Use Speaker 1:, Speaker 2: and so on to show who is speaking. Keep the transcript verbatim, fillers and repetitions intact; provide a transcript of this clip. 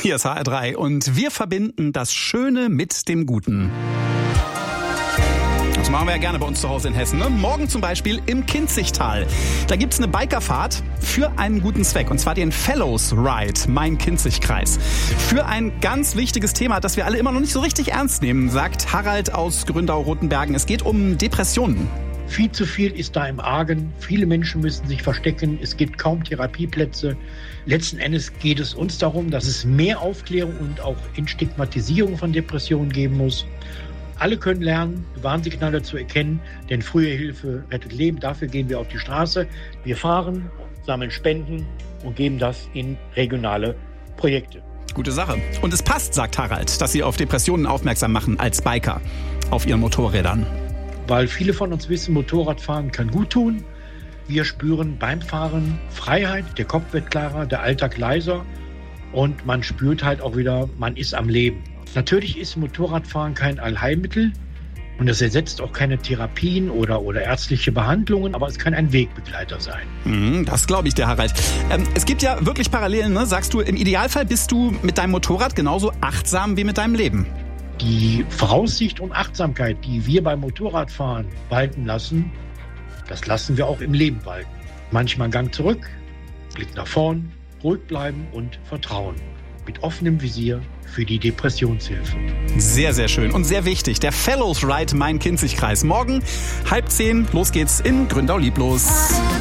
Speaker 1: Hier ist H R drei und wir verbinden das Schöne mit dem Guten. Das machen wir ja gerne bei uns zu Hause in Hessen. Ne? Morgen zum Beispiel im Kinzigtal. Da gibt's eine Bikerfahrt für einen guten Zweck. Und zwar den Fellows Ride, Main-Kinzig-Kreis. Für ein ganz wichtiges Thema, das wir alle immer noch nicht so richtig ernst nehmen, sagt Harald aus Gründau-Rotenbergen. Es geht um Depressionen.
Speaker 2: Viel zu viel ist da im Argen. Viele Menschen müssen sich verstecken. Es gibt kaum Therapieplätze. Letzten Endes geht es uns darum, dass es mehr Aufklärung und auch Entstigmatisierung von Depressionen geben muss. Alle können lernen, Warnsignale zu erkennen, denn frühe Hilfe rettet Leben. Dafür gehen wir auf die Straße. Wir fahren, sammeln Spenden und geben das in regionale Projekte.
Speaker 1: Gute Sache. Und es passt, sagt Harald, dass Sie auf Depressionen aufmerksam machen als Biker auf Ihren Motorrädern.
Speaker 2: Weil viele von uns wissen, Motorradfahren kann gut tun. Wir spüren beim Fahren Freiheit, der Kopf wird klarer, der Alltag leiser und man spürt halt auch wieder, man ist am Leben. Natürlich ist Motorradfahren kein Allheilmittel und es ersetzt auch keine Therapien oder, oder ärztliche Behandlungen, aber es kann ein Wegbegleiter sein.
Speaker 1: Mm, das glaube ich dir, Harald. Ähm, es gibt ja wirklich Parallelen, ne? Sagst du, im Idealfall bist du mit deinem Motorrad genauso achtsam wie mit deinem Leben.
Speaker 2: Die Voraussicht und Achtsamkeit, die wir beim Motorradfahren walten lassen, das lassen wir auch im Leben walten. Manchmal einen Gang zurück, Blick nach vorn, ruhig bleiben und vertrauen. Mit offenem Visier für die Depressionshilfe.
Speaker 1: Sehr, sehr schön und sehr wichtig. Der Fellows Ride Main-Kinzig-Kreis. Morgen halb zehn, los geht's in Gründau-Lieblos.